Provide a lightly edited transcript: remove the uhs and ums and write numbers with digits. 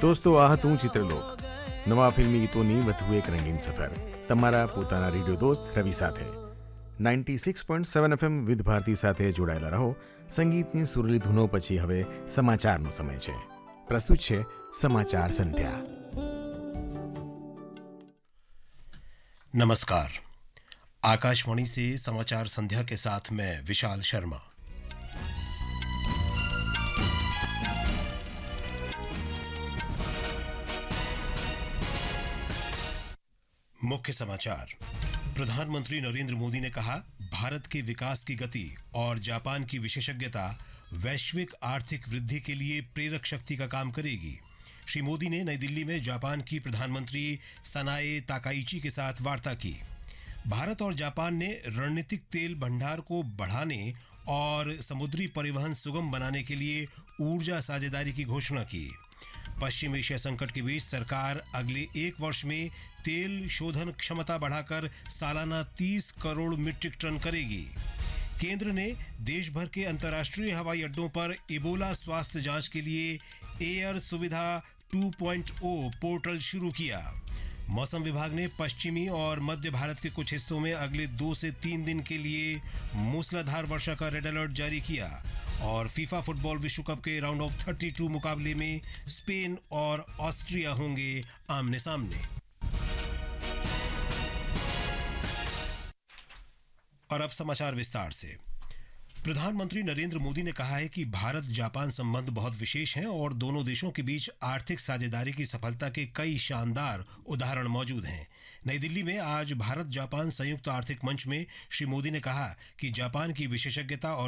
દોસ્તો આ હતું ચિત્રલોક. નવા ફિલ્મી ગીતોની વધુ એક રંગીન સફર તમારા પોતાના રેડિયો દોસ્ત રવિ સાથે 96.7 FM વિથ ભારતી સાથે જોડાયેલા રહો. સંગીતની સુરલી ધૂનો પછી હવે સમાચારનો સમય છે. પ્રસ્તુત છે समाचार संध्या. नमस्कार. आकाशवाणी से समाचार संध्या के साथ मैं विशाल शर्मा. मुख्य समाचार. प्रधानमंत्री नरेंद्र मोदी ने कहा, भारत के विकास की गति और जापान की विशेषज्ञता वैश्विक आर्थिक वृद्धि के लिए प्रेरक शक्ति का काम करेगी. श्री मोदी ने नई दिल्ली में जापान की प्रधानमंत्री सनाए ताकाइची के साथ वार्ता की. भारत और जापान ने रणनीतिक तेल भंडार को बढ़ाने और समुद्री परिवहन सुगम बनाने के लिए ऊर्जा साझेदारी की घोषणा की. पश्चिम एशिया संकट के बीच सरकार अगले एक वर्ष में तेल शोधन क्षमता बढ़ाकर सालाना 30 करोड़ मीट्रिक टन करेगी. केंद्र ने देश भर के अंतर्राष्ट्रीय हवाई अड्डों पर इबोला स्वास्थ्य जांच के लिए एयर सुविधा 2.0 पोर्टल शुरू किया. मौसम विभाग ने पश्चिमी और मध्य भारत के कुछ हिस्सों में अगले 2 से 3 दिन के लिए मूसलाधार वर्षा का रेड अलर्ट जारी किया. और फीफा फुटबॉल विश्व कप के राउंड ऑफ 32 मुकाबले में स्पेन और ऑस्ट्रिया होंगे आमने सामने. और अब समाचार विस्तार से. प्रधानमंत्री नरेंद्र मोदी ने कहा है कि भारत जापान संबंध बहुत विशेष हैं और दोनों देशों के बीच आर्थिक साझेदारी की सफलता के कई शानदार उदाहरण मौजूद हैं. नई दिल्ली में आज भारत जापान संयुक्त आर्थिक मंच में श्री मोदी ने कहा कि जापान की विशेषज्ञता और